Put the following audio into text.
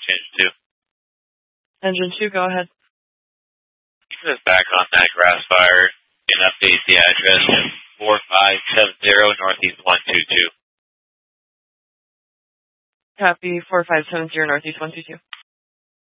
Engine 2. Engine 2, go ahead. This is back on that grass fire and update the address at 4570 Northeast 122. Copy 4570 Northeast 122.